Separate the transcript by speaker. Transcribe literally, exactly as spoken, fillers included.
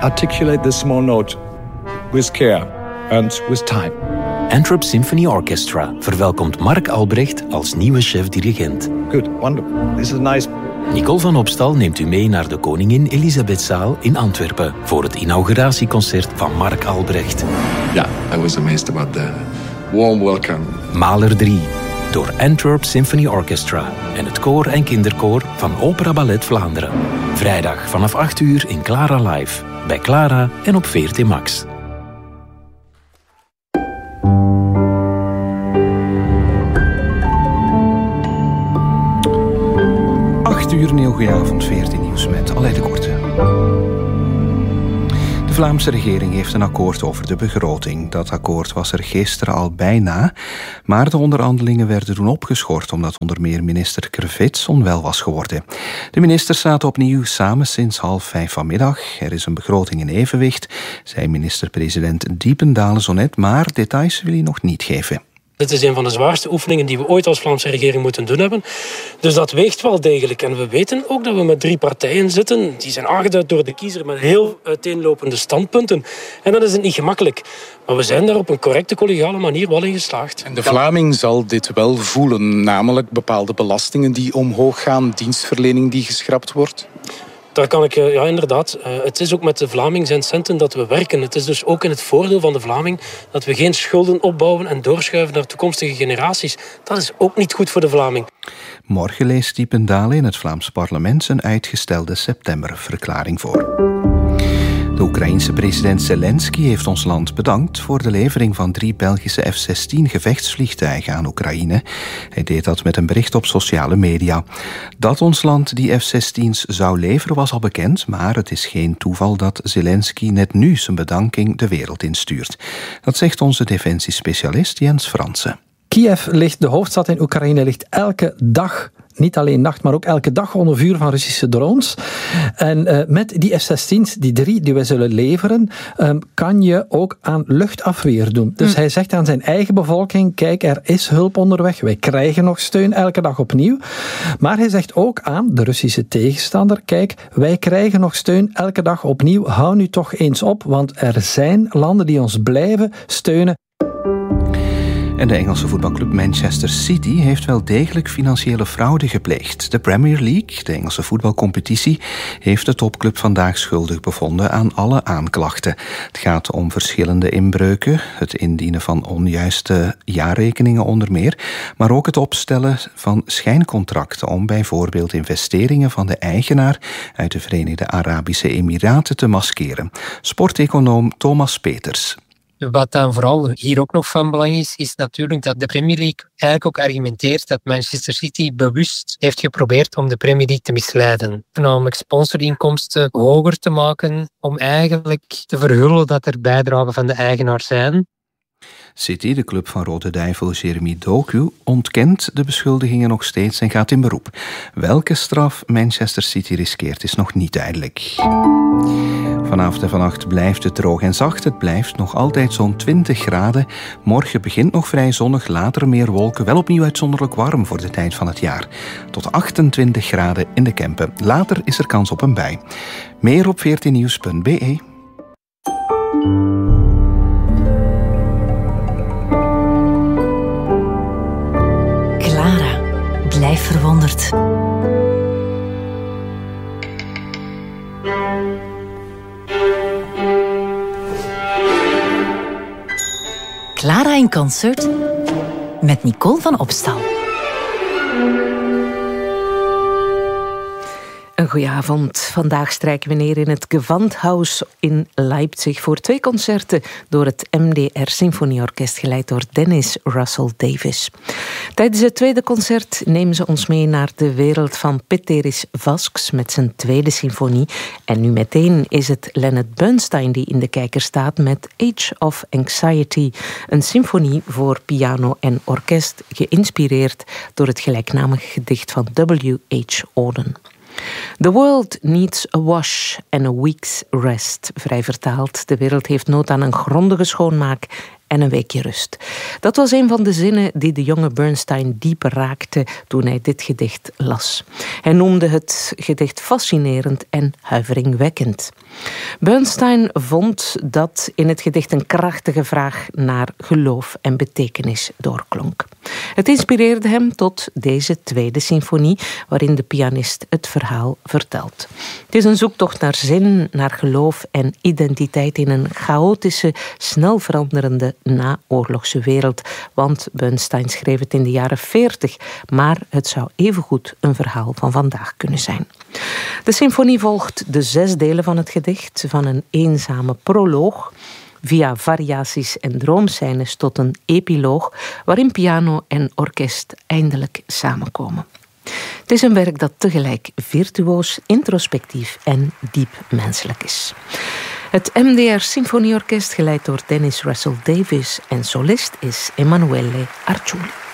Speaker 1: articulate this small note with care and with time.
Speaker 2: Antwerp Symphony Orchestra verwelkomt Mark Albrecht als nieuwe chef-dirigent.
Speaker 1: Good, wonderful. This is nice.
Speaker 2: Nicole van Opstal neemt u mee naar de Koningin Elisabethzaal in Antwerpen voor het inauguratieconcert van Mark Albrecht.
Speaker 3: Ja, yeah, I was amazed about the warm welcome.
Speaker 2: Mahler drie, door Antwerp Symphony Orchestra en het koor en kinderkoor van Opera Ballet Vlaanderen. Vrijdag vanaf acht uur in Clara Live, bij Clara en op V R T Max.
Speaker 4: acht uur, een heel goede avond, V R T Nieuws met Aleid de Korte. De Vlaamse regering heeft een akkoord over de begroting. Dat akkoord was er gisteren al bijna, maar de onderhandelingen werden toen opgeschort omdat onder meer minister Krevits onwel was geworden. De ministers zaten opnieuw samen sinds half vijf vanmiddag. Er is een begroting in evenwicht, zei minister-president Diependalen zo net, maar details wil hij nog niet geven.
Speaker 5: Dit is een van de zwaarste oefeningen die we ooit als Vlaamse regering moeten doen hebben. Dus dat weegt wel degelijk. En we weten ook dat we met drie partijen zitten. Die zijn aangeduid door de kiezer met heel uiteenlopende standpunten. En dat is het niet gemakkelijk. Maar we zijn daar op een correcte, collegiale manier wel in geslaagd.
Speaker 6: En de Vlaming zal dit wel voelen. Namelijk bepaalde belastingen die omhoog gaan. Dienstverlening die geschrapt wordt.
Speaker 5: Daar kan ik, ja inderdaad, het is ook met de Vlaming zijn centen dat we werken. Het is dus ook in het voordeel van de Vlaming dat we geen schulden opbouwen en doorschuiven naar toekomstige generaties. Dat is ook niet goed voor de Vlaming.
Speaker 4: Morgen leest Diependalen in het Vlaams parlement zijn uitgestelde septemberverklaring voor. De Oekraïense president Zelensky heeft ons land bedankt voor de levering van drie Belgische F zestien gevechtsvliegtuigen aan Oekraïne. Hij deed dat met een bericht op sociale media. Dat ons land die F zestien's zou leveren was al bekend, maar het is geen toeval dat Zelensky net nu zijn bedanking de wereld instuurt. Dat zegt onze defensiespecialist Jens Fransen.
Speaker 7: Kiev ligt, de hoofdstad in Oekraïne, ligt elke dag, niet alleen nacht, maar ook elke dag onder vuur van Russische drones. En uh, met die F zestien's, die drie die wij zullen leveren, um, kan je ook aan luchtafweer doen. Dus mm. hij zegt aan zijn eigen bevolking, kijk, er is hulp onderweg, wij krijgen nog steun elke dag opnieuw. Maar hij zegt ook aan de Russische tegenstander, kijk, wij krijgen nog steun elke dag opnieuw, hou nu toch eens op, want er zijn landen die ons blijven steunen.
Speaker 4: En de Engelse voetbalclub Manchester City heeft wel degelijk financiële fraude gepleegd. De Premier League, de Engelse voetbalcompetitie, heeft de topclub vandaag schuldig bevonden aan alle aanklachten. Het gaat om verschillende inbreuken, het indienen van onjuiste jaarrekeningen onder meer, maar ook het opstellen van schijncontracten om bijvoorbeeld investeringen van de eigenaar uit de Verenigde Arabische Emiraten te maskeren. Sporteconoom Thomas Peters.
Speaker 8: Wat dan vooral hier ook nog van belang is, is natuurlijk dat de Premier League eigenlijk ook argumenteert dat Manchester City bewust heeft geprobeerd om de Premier League te misleiden. Namelijk sponsorinkomsten hoger te maken om eigenlijk te verhullen dat er bijdragen van de eigenaar zijn.
Speaker 4: City, de club van Rode Duivel Jeremy Doku, ontkent de beschuldigingen nog steeds en gaat in beroep. Welke straf Manchester City riskeert is nog niet duidelijk. Vanavond en vannacht blijft het droog en zacht. Het blijft nog altijd zo'n twintig graden. Morgen begint nog vrij zonnig, later meer wolken. Wel opnieuw uitzonderlijk warm voor de tijd van het jaar. Tot achtentwintig graden in de Kempen. Later is er kans op een bui. Meer op v r t nieuws punt b e.
Speaker 9: Clara, blijf verwonderd. Clara in concert met Nicole van Opstal.
Speaker 10: Een goeie avond. Vandaag strijken we neer in het Gewandhaus in Leipzig voor twee concerten door het M D R Symfonieorkest, geleid door Dennis Russell Davies. Tijdens het tweede concert nemen ze ons mee naar de wereld van Péteris Vasks met zijn tweede symfonie. En nu meteen is het Leonard Bernstein die in de kijker staat met Age of Anxiety, een symfonie voor piano en orkest, geïnspireerd door het gelijknamige gedicht van W H Auden. The world needs a wash and a week's rest. Vrij vertaald, de wereld heeft nood aan een grondige schoonmaak en een weekje rust. Dat was een van de zinnen die de jonge Bernstein diep raakte toen hij dit gedicht las. Hij noemde het gedicht fascinerend en huiveringwekkend. Bernstein vond dat in het gedicht een krachtige vraag naar geloof en betekenis doorklonk. Het inspireerde hem tot deze tweede symfonie, waarin de pianist het verhaal vertelt. Het is een zoektocht naar zin, naar geloof en identiteit in een chaotische, snel veranderende naoorlogse wereld. Want Bernstein schreef het in de jaren veertig, maar het zou evengoed een verhaal van vandaag kunnen zijn. De symfonie volgt de zes delen van het gedicht, van een eenzame proloog via variaties en droomscènes tot een epiloog waarin piano en orkest eindelijk samenkomen. Het is een werk dat tegelijk virtuoos, introspectief en diep menselijk is. Het M D R Symfonieorkest, geleid door Dennis Russell Davis, en solist is Emanuele Arciuli.